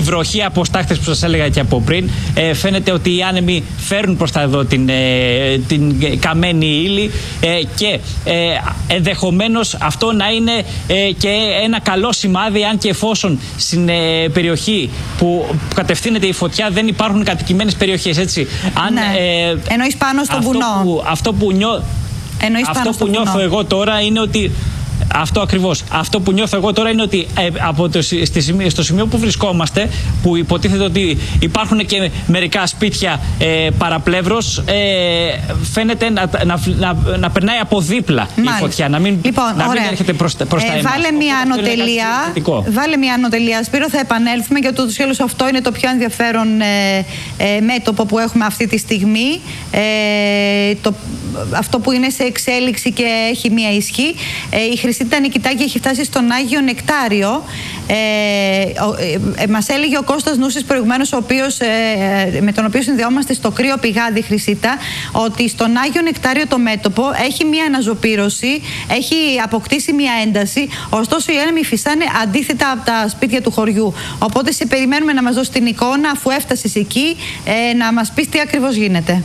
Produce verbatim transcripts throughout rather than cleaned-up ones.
βροχή από στάχτες που σας έλεγα και από πριν. Ε, φαίνεται ότι οι άνεμοι φέρνουν προς τα εδώ την, ε, την καμένη ύλη ε, και ε, ενδεχομένως αυτό να είναι ε, και ένα καλό σημάδι, αν και εφόσον στην ε, περιοχή που κατευθύνεται η φωτιά δεν υπάρχουν κατοικημένες περιοχές, έτσι. Αν, ναι. ε, Εννοείς πάνω στο αυτό βουνό. Που, αυτό που, νιώ, αυτό που νιώθω βουνό. εγώ τώρα είναι ότι Αυτό ακριβώς. Αυτό που νιώθω εγώ τώρα είναι ότι ε, από το, στη, στο σημείο που βρισκόμαστε, που υποτίθεται ότι υπάρχουν και μερικά σπίτια ε, παραπλεύρως, ε, φαίνεται να, να, να, να περνάει από δίπλα Μάλιστα. η φωτιά, να μην, λοιπόν, να μην έρχεται προς, προς ε, τα εμάς. Βάλε μια ανωτελεία, βάλε μια ανωτελεία, Σπύρο, θα επανέλθουμε, γιατί ούτως ή άλλως αυτό είναι το πιο ενδιαφέρον ε, ε, μέτωπο που έχουμε αυτή τη στιγμή. Ε, το, αυτό που είναι σε εξέλιξη και έχει μια ισχύ. Ε, η Χρυσίτα Νικητάκη έχει φτάσει στον Άγιο Νεκτάριο. Ε, ε, ε, μας έλεγε ο Κώστας Νούσης προηγουμένως, ο οποίος, ε, με τον οποίο συνδεόμαστε στο κρύο πηγάδι, Χρυσίτα, ότι στον Άγιο Νεκτάριο το μέτωπο έχει μια αναζωπήρωση, έχει αποκτήσει μια ένταση, ωστόσο οι άνεμοι φυσάνε αντίθετα από τα σπίτια του χωριού. Οπότε σε περιμένουμε να μας δώσει την εικόνα, αφού έφτασες εκεί, ε, να μας πεις τι ακριβώς γίνεται.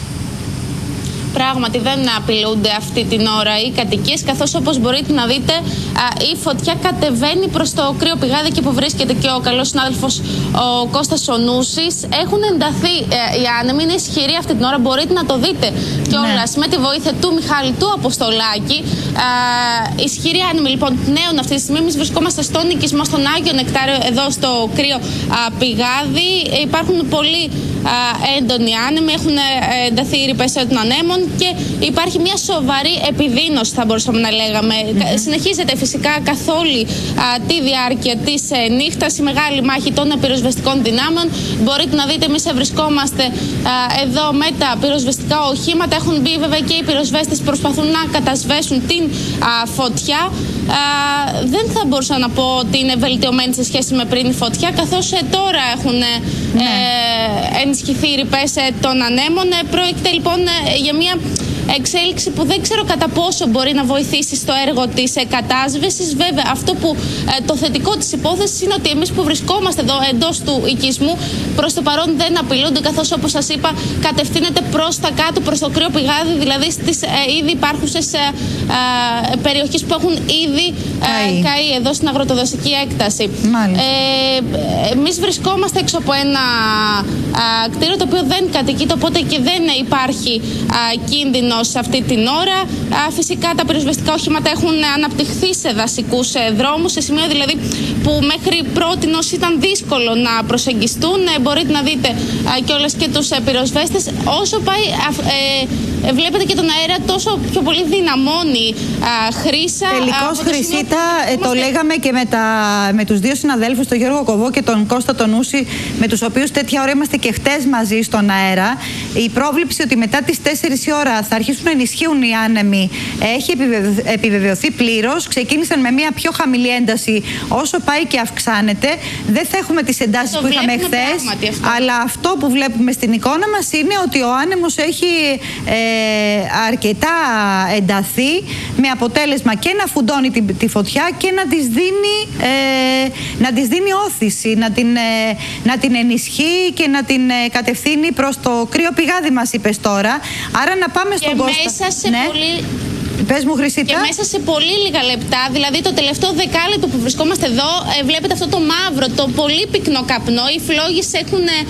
Πράγματι δεν απειλούνται αυτή την ώρα οι κατοικίες, καθώς όπως μπορείτε να δείτε α, η φωτιά κατεβαίνει προς το κρύο πηγάδι, και που βρίσκεται και ο καλός συνάδελφος ο Κώστας ο Νούσης. Έχουν ενταθεί ε, οι άνεμοι, είναι ισχυροί αυτή την ώρα, μπορείτε να το δείτε κιόλας ναι. με τη βοήθεια του Μιχάλη του Αποστολάκη. Α, ισχυροί άνεμοι λοιπόν πνέουν αυτή τη στιγμή. Εμείς βρισκόμαστε στον οικισμό, στον Άγιο Νεκτάριο, εδώ στο κρύο α, πηγάδι. Υπάρχουν πολύ α, έντονοι άνεμοι, έχουν ενταθεί οι ρηπές των ανέμων και υπάρχει μια σοβαρή επιδείνωση, θα μπορούσαμε να λέγαμε. Mm-hmm. Συνεχίζεται φυσικά καθ' όλη α, τη διάρκεια της ε, νύχτας η μεγάλη μάχη των πυροσβεστικών δυνάμεων. Μπορείτε να δείτε, εμείς βρισκόμαστε α, εδώ με τα πυροσβεστικά οχήματα. Έχουν μπει βέβαια και οι πυροσβέστες, προσπαθούν να κατασβέσουν την α, φωτιά. Α, δεν θα μπορούσα να πω ότι είναι βελτιωμένη σε σχέση με πριν η φωτιά, καθώς ε, τώρα έχουν ε, ναι. ε, ενισχυθεί οι ρηπές ε, των ανέμων. Ε, πρόκειται λοιπόν ε, για μια εξέλιξη που δεν ξέρω κατά πόσο μπορεί να βοηθήσει στο έργο της ε, κατάσβεσης. Βέβαια, αυτό που ε, το θετικό της υπόθεσης είναι ότι εμείς που βρισκόμαστε εδώ εντός του οικισμού προς το παρόν δεν απειλούνται, καθώς όπως σας είπα κατευθύνεται προς τα κάτω, προς το κρύο πηγάδι, δηλαδή στις ε, ήδη υπάρχουσες ε, ε, περιοχές που έχουν ήδη ε, καεί εδώ στην αγροτοδοσική έκταση. Ε, εμείς βρισκόμαστε έξω από ένα ε, κτίριο το οποίο δεν κατοικείται, οπότε και δεν υπάρχει ε, κίνδυνο σε αυτή την ώρα. Α, φυσικά τα πυροσβεστικά οχήματα έχουν αναπτυχθεί σε δασικούς ε, δρόμους, σε σημείο δηλαδή που μέχρι πρότινος ήταν δύσκολο να προσεγγιστούν. Ε, μπορείτε να δείτε ε, κιόλας και τους ε, πυροσβέστες. Όσο πάει, ε, ε, βλέπετε και τον αέρα τόσο πιο πολύ δυναμώνει ε, Χρύσα. Τελικώς, Χρυσίτα, ε, το λέγαμε και με, τα, με τους δύο συναδέλφους, τον Γιώργο Κοβό και τον Κώστα τον Νούση, με τους οποίους τέτοια ώρα είμαστε και χτες μαζί στον αέρα. Η πρόβληψη ότι μετά τις τέσσερις η ώρα θα αρχίσουν να ενισχύουν οι άνεμοι έχει επιβεβαιωθεί πλήρως. Ξεκίνησαν με μια πιο χαμηλή ένταση, όσο πάει και αυξάνεται. Δεν θα έχουμε τις εντάσεις που είχαμε χθες, αλλά αυτό που βλέπουμε στην εικόνα μας είναι ότι ο άνεμος έχει ε, αρκετά ενταθεί, με αποτέλεσμα και να φουντώνει τη, τη φωτιά και να της δίνει, ε, να της δίνει όθηση, να την, ε, να την ενισχύει και να την ε, κατευθύνει προς το κρύο πηγάδι, μας είπες τώρα. Άρα να πάμε στον Κώστα. Μέσα σε ναι. πολύ... Πες μου, Χρυσίτα. Και μέσα σε πολύ λίγα λεπτά, δηλαδή το τελευταίο δεκάλεπτο που βρισκόμαστε εδώ, ε, βλέπετε αυτό το μαύρο, το πολύ πυκνό καπνό. Οι φλόγες έχουν ε,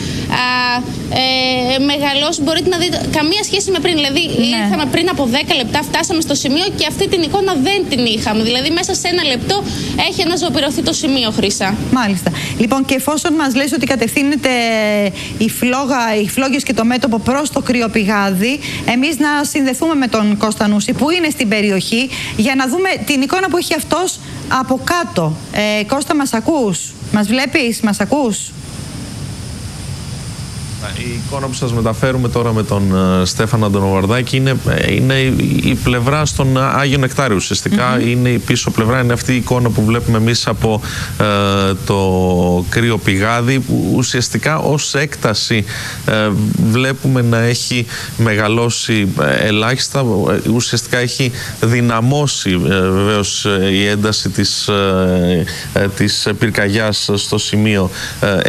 ε, μεγαλώσει. Μπορείτε να δείτε καμία σχέση με πριν. Δηλαδή, ναι. ήρθαμε πριν από δέκα λεπτά, φτάσαμε στο σημείο και αυτή την εικόνα δεν την είχαμε. Δηλαδή, μέσα σε ένα λεπτό έχει αναζωπηρωθεί το σημείο, Χρύσα. Μάλιστα. Λοιπόν, και εφόσον μας λες ότι κατευθύνεται η φλόγα, οι φλόγες και το μέτωπο προς το κρύο πηγάδι, εμείς να συνδεθούμε με τον Κώστα Νούση, που είναι στην περιοχή, για να δούμε την εικόνα που έχει αυτός από κάτω. Ε, Κώστα, μας ακούς? Μας βλέπεις? Μας ακούς? Η εικόνα που σας μεταφέρουμε τώρα με τον uh, Στέφανο Αντωνοβαρδάκη είναι, είναι η, η πλευρά στον Άγιο Νεκτάριο. Ουσιαστικά mm-hmm. είναι η πίσω πλευρά, είναι αυτή η εικόνα που βλέπουμε εμείς από uh, το κρύο πηγάδι, που ουσιαστικά ως έκταση uh, βλέπουμε να έχει μεγαλώσει uh, ελάχιστα. Ουσιαστικά έχει δυναμώσει uh, βεβαίως uh, η ένταση της, uh, uh, της πυρκαγιάς στο σημείο uh,